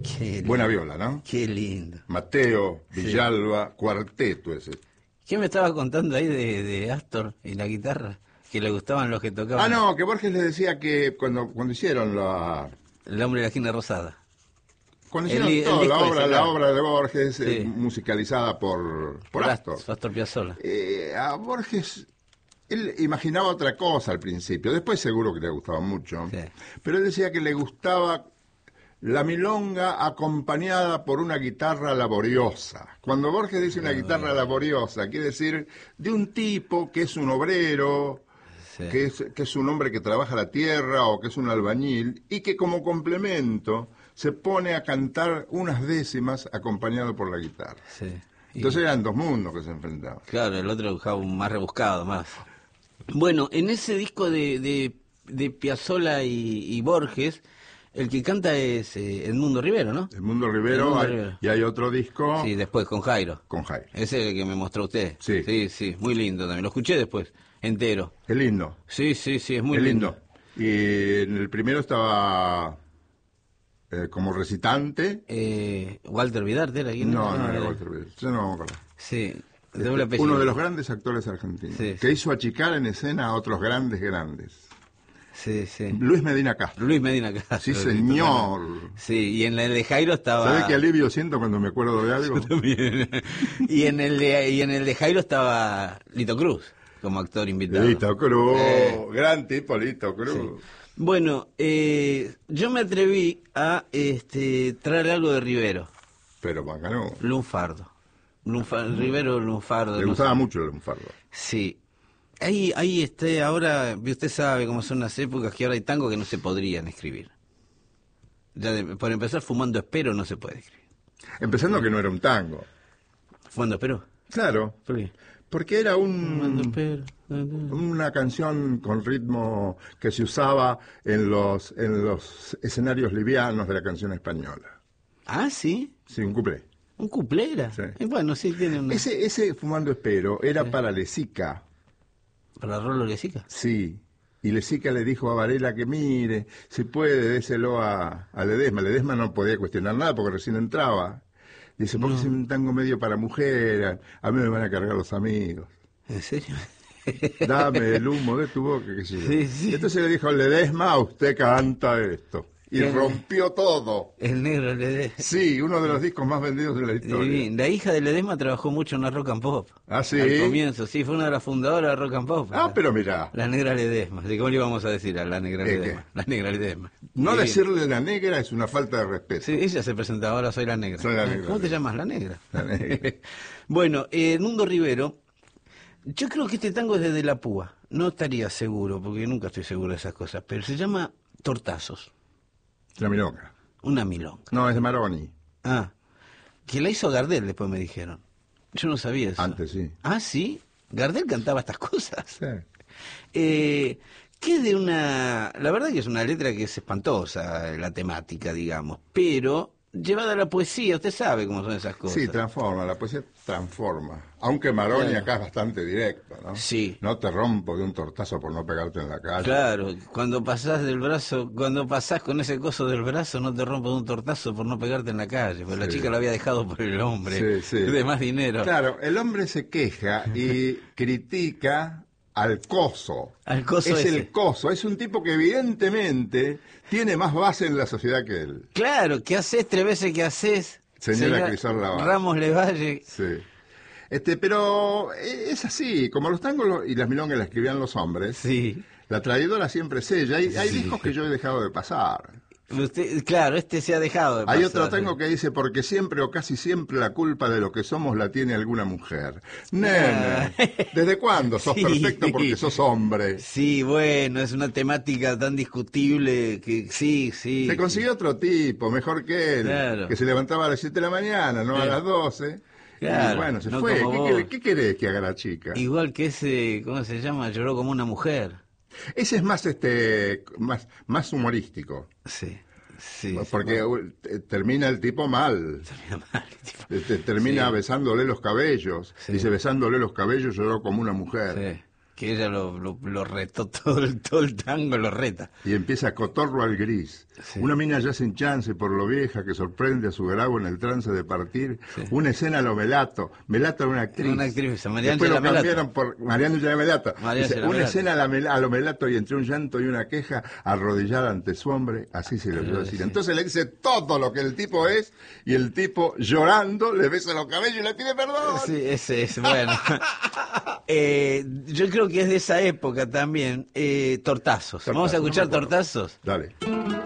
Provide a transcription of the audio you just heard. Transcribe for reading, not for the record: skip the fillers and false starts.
Qué lindo. Buena viola, ¿no? Qué lindo. Mateo, Villalba, cuarteto ese. ¿Qué me estaba contando ahí de Astor y la guitarra? Que le gustaban los que tocaban. Ah, no, que Borges les decía que cuando hicieron El hombre de la esquina rosada. cuando hicieron El toda disco ese, la claro. obra de Borges, Sí. musicalizada por Astor. Astor Piazzolla. A Borges, él imaginaba otra cosa al principio, después seguro que le gustaba mucho, Sí. pero él decía que le gustaba la milonga acompañada por una guitarra laboriosa. Cuando Borges dice una guitarra laboriosa, quiere decir de un tipo que es un obrero, Sí. que es un hombre que trabaja la tierra o que es un albañil y que como complemento se pone a cantar unas décimas acompañado por la guitarra. Sí. Y- Entonces eran dos mundos que se enfrentaban. Claro, el otro buscaba un más rebuscado, más. Bueno, en ese disco de Piazzolla y Borges, el que canta es Edmundo Rivero, ¿no? Edmundo Rivero, Edmundo Rivero. y hay otro disco Sí, después con Jairo. con Jairo. Ese es el que me mostró usted. Sí. Sí, muy lindo también. Lo escuché después, entero. Qué lindo. Sí, es muy Qué lindo. Y en el primero estaba como recitante. Walter Vidarte era quién No, era? no era Walter Vidal. Yo no me acuerdo. Sí, doble apellido. Uno de los grandes actores argentinos, Sí, que hizo achicar en escena a otros grandes. Sí. Luis Medina Castro. Luis Medina Castro. Sí, señor. Sí, y en el de Jairo estaba... ¿Sabés qué alivio siento cuando me acuerdo de algo? También. y en el de Jairo estaba Lito Cruz como actor invitado. Lito Cruz, gran tipo Lito Cruz. Sí. Bueno, yo me atreví a traer algo de Rivero, Pero Macanú. Lunfardo. Rivero Lunfardo. Le no gustaba sé. mucho el lunfardo. Sí. Ahí ahora, usted sabe cómo son las épocas que ahora hay tango que no se podrían escribir. Por empezar, Fumando Espero no se puede escribir. Empezando que no era un tango. ¿Fumando Espero? Claro, ¿Por qué? porque era Fumando Espero. una canción con ritmo que se usaba en los escenarios livianos de la canción española. Ah, sí. Sí, un cuplé. Un cuplera. Sí. Bueno, sí, tiene una... Ese Fumando Espero era para Lezica. ¿Para Rolo Lezica? Sí. Y Lezica le dijo a Varela que mire, si puede, déselo a Ledesma. Ledesma no podía cuestionar nada porque recién entraba. Dice, porque es un tango medio para mujer, a mí me van a cargar los amigos. ¿En serio? Dame el humo de tu boca, qué sé yo. Sí. Y entonces le dijo, Ledesma, usted canta esto. Y ¿Quién? rompió todo. El negro Ledesma. Sí, uno de los discos más vendidos de la historia. La hija de Ledesma trabajó mucho en la Rock and Pop. Ah, ¿sí? Al comienzo, sí, fue una de las fundadoras de Rock and Pop. Ah, pero mirá, La negra Ledesma. ¿De cómo le íbamos a decir a la negra ¿Qué? Ledesma? La negra Ledesma. no Divina. decirle la negra es una falta de respeto. Sí, ella se presentaba, ahora soy la negra. Soy la negra. ¿Cómo te llamas? La negra. La negra. Bueno, Edmundo Rivero, yo creo que este tango es de La Púa. No estaría seguro, porque nunca estoy seguro de esas cosas, pero se llama Tortazos, La milonga. una milonga. No, es de Maroni. Ah, que la hizo Gardel, después me dijeron. Yo no sabía eso. Antes, sí. Ah, ¿sí? Gardel cantaba estas cosas. Sí. Que de una... La verdad que es una letra que es espantosa, la temática, digamos, pero llevada a la poesía, usted sabe cómo son esas cosas. Sí, transforma, la poesía transforma. Aunque Maroni Claro. acá es bastante directo, ¿no? Sí. No te rompo de un tortazo por no pegarte en la calle. Claro, cuando pasás con ese coso del brazo, no te rompo de un tortazo por no pegarte en la calle, porque la Sí. chica lo había dejado por el hombre, Sí, sí. de más dinero. Claro, el hombre se queja y critica al coso. Al coso es ese. el coso, es un tipo que evidentemente tiene más base en la sociedad que él. Claro, ¿qué haces 3 veces que haces? Señora Crisol Laval. Ramos Levalle. Sí. Pero es así, como los tangos y las milongas las escribían los hombres, Sí. la traidora siempre es ella. Hay Sí. discos que yo he dejado de pasar. Claro, se ha dejado de Hay pasar. otro tango que dice, porque siempre o casi siempre la culpa de lo que somos la tiene alguna mujer. Nene, ¿desde cuándo sos Sí. perfecto porque sos hombre? Sí, bueno, es una temática tan discutible que sí. Se consiguió otro tipo, mejor que él, Claro. que se levantaba a las 7 de la mañana, no a las 12. Claro, Y bueno, se no fue. como vos. ¿Qué querés que haga la chica? Igual que ese, ¿cómo se llama? Lloró como una mujer. Ese es más humorístico. Sí. Porque termina el tipo mal. Termina Sí. besándole los cabellos. Sí. Dice, besándole los cabellos lloró como una mujer. Sí. que ella lo retó todo el tango, lo reta. Y empieza Cotorro al gris. Sí. Una mina ya sin chance por lo vieja que sorprende a su grabo en el trance de partir. Sí. Una escena a lo Melato. Melato era una actriz. Una actriz, María Después Ángela lo cambiaron por María Ángela Melato. María Dice, Ángela una Melato. escena a lo Melato y entre un llanto y una queja, arrodillada ante su hombre, así se le oyó decir. Sí. Entonces le dice todo lo que el tipo es y el tipo llorando le besa los cabellos y le pide perdón. Sí, ese, bueno. Yo creo que es de esa época también. Tortazos. Vamos a escuchar no me acuerdo. Tortazos. Dale.